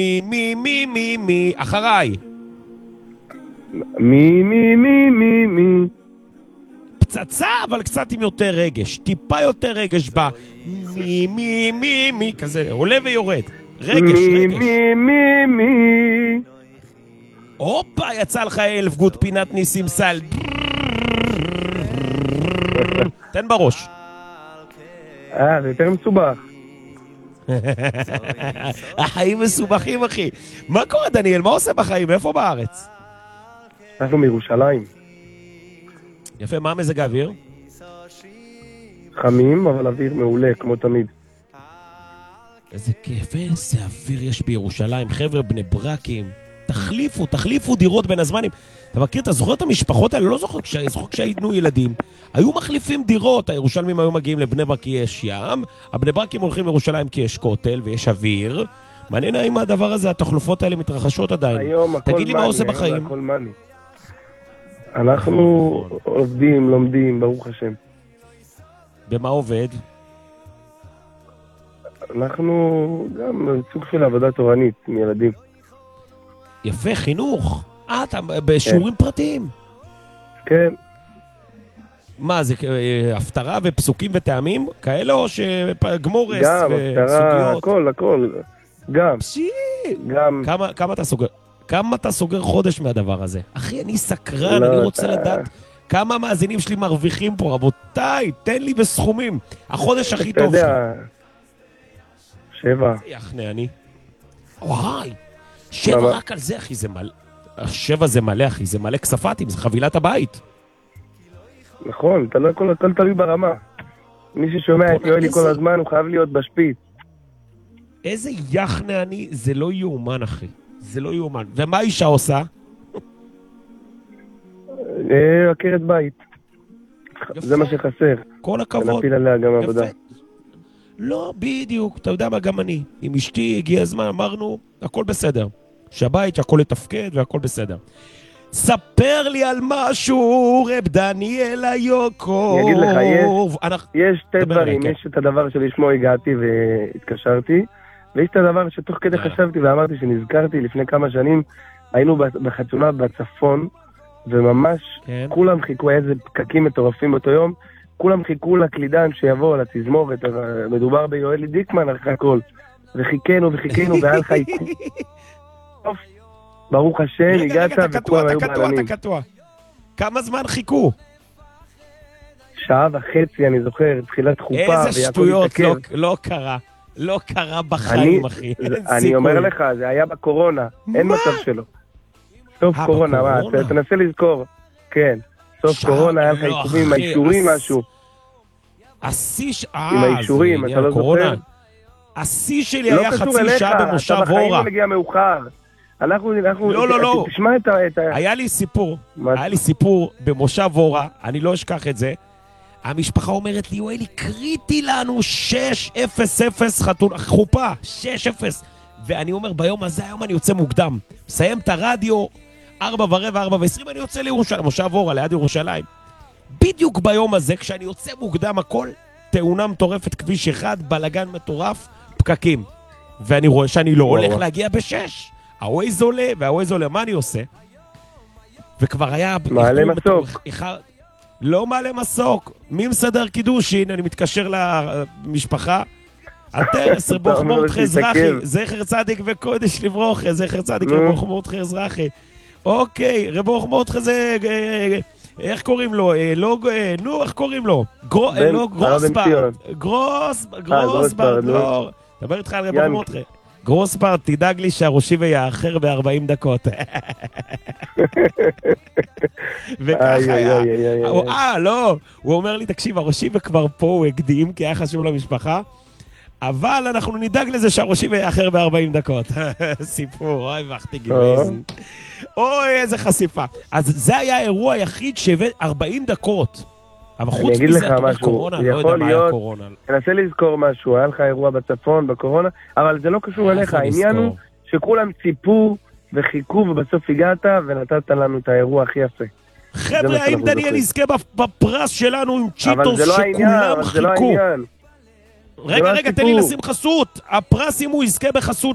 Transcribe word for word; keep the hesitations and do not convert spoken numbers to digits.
מי, מי, מי, מי, מי, אחריי. מי, מי, מי, מי, מי. פצצה, אבל קצת עם יותר רגש. טיפה יותר רגש בה. מי, מי, מי, מי, כזה, עולה ויורד. רגש, מי, רגש. מי, מי, מי. הופה, יצא לך אלף גוד פינת ניסים סל. תן בראש. אה, זה יותר מסובך. החיים מסובכים, אחי. מה קורה, דניאל? מה עושה בחיים? איפה בארץ? אנחנו מירושלים. יפה, מה מזג האוויר? חמים, אבל אוויר מעולה, כמו תמיד. איזה כיף, איזה אוויר יש בירושלים. חבר'ה בני ברקים, תחליפו, תחליפו דירות בין הזמנים. אתה מכיר, אתה זוכר את המשפחות האלה? לא זוכר, זוכר כשהיינו ילדים. היו מחליפים דירות, הירושלמים היו מגיעים לבני ברק כי יש ים, הבני ברקים הולכים לירושלים כי יש כותל ויש אוויר. מעניין האם הדבר הזה, התחלופות האלה מתרחשות עדיין. היום הכל תגיד לי מה עושה בחיים. הכל מני. אנחנו עובדים, לומדים, ברוך השם. במה עובד? אנחנו גם סוג של עבודה תורנית עם ילדים. יפה, חינוך. אה, אתה בשיעורים פרטיים. כן. מה, זה אה, הפטרה ופסוקים וטעמים כאלה, או שגמורס גם, הפטרה, הכל, הכל. גם. פשי! גם. כמה, כמה אתה סוגר? כמה אתה סוגר חודש מהדבר הזה? אחי, אני סקרן, לא, אני רוצה אתה... לדעת כמה המאזינים שלי מרוויחים פה. רבותיי, תן לי בסכומים. החודש הכי טוב שלך. אתה יודע, שבע. יחנה, אני. וואי, שבע רק על זה, אחי, זה מלא. השבע זה מלא, אחי, זה מלא כספתים, זה חבילת הבית. נכון, אתה לא יכול, הכל תלוי ברמה. מי ששומע את יואלי כל הזמן, הוא חייב להיות בשפיץ. איזה יחנה אני, זה לא יאומן, אחי. זה לא יאומן. ומה האישה עושה? עקרת בית. זה מה שחסר. כל הכבוד. ונפיל עליה גם עבודה. לא, בדיוק. אתה יודע מה, גם אני. עם אשתי הגיע הזמן, אמרנו, הכל בסדר. שהבית, שהכל יתפקד והכל בסדר. ספר לי על משהו, רב דניאל היוקוב. אני אגיד לך, יש, אנחנו... יש שתי דברים. יש את הדבר שלשמו הגעתי והתקשרתי, ויש את הדבר שתוך כדי חשבתי ואמרתי שנזכרתי לפני כמה שנים, היינו בחתונה בצפון, וממש כן. כולם חיכו, איזה פקקים מטורפים באותו יום, כולם חיכו לקלידן שיבוא, לתזמורת, מדובר ביואלי דיקמן אחרי הכל, וחיכינו וחיכינו והיה לך עיכוב. ברוך השם, הגעת וכולם היו בעלנים. אתה קטוע, כמה זמן חיכו? שעה וחצי, אני זוכר, תחילת חופה. איזה שטויות, לא, לא קרה. לא קרה בחיים, אחי. אני אומר לך, זה היה בקורונה, אין מצב שלו. סוף קורונה, מה? תנסה לזכור. כן, סוף קורונה, היה לך עיכובים עם האישורים, משהו. השיא ש... עם האישורים, אתה לא זוכר? השיא שלי היה חצי שעה במושב הורה. אתה בחיים מגיע מאוחר. אנחנו, אנחנו, לא, לא, לא. תשמע את ה... את ה... היה לי סיפור, היה לי סיפור במושב הורה, אני לא אשכח את זה. המשפחה אומרת לי, יואלי, קריטי לנו שש אפס אפס חתונה, חופה, שש אפס. ואני אומר, ביום הזה, היום אני יוצא מוקדם. מסיים את הרדיו, ארבע ורבע, ארבע ועשרים, אני יוצא לירושלים, מושב הורה, ליד ירושלים. בדיוק ביום הזה, כשאני יוצא מוקדם, הכל תאונה מטורפת, כביש אחד, בלגן מטורף, פקקים. ואני רואה שאני לא הולך להגיע בשש. הווייז עולה, והווייז עולה, מה אני עושה? וכבר היה... מעלה מסוק. לא מעלה מסוק. מי מסדר קידושין? אני מתקשר למשפחה. הטרס, רבוך מורדכי אזרחי. זכר צדיק וקודש לברוכה. זכר צדיק רבוך מורדכי אזרחי. אוקיי, רבוך מורדכי זה... איך קוראים לו? לא... נו, איך קוראים לו? גרוסברד. גרוסברד. דבר איתך על רבוך מורדכי. גרוספרד, תדאג לי שהראשי ויאחר ב-ארבעים דקות. וככה היה. אה, לא. הוא אומר לי, תקשיב, הראשי וכבר פה הוא הקדים, כי היה חשוב למשפחה, אבל אנחנו נדאג לזה שהראשי ויאחר ב-ארבעים דקות. סיפור, אוי, ואחתי גיבייזן. אוי, איזה חשיפה. אז זה היה האירוע היחיד שהבא ארבעים דקות. אבל חוץ מזה, אתה אומר קורונה, לא יודע מה היה קורונה. תנסה לזכור משהו, היה לך אירוע בצפון, בקורונה, אבל זה לא קשור אליך, העניין הוא שכולם ציפו וחיכו ובסוף הגעת ונתת לנו את האירוע הכי יפה. חבר'ה, האם דניאל יזכה בפרס שלנו עם צ'יטוס שכולם חיכו? רגע, רגע, תן לי לשים חסות. הפרס אם הוא יזכה בחסות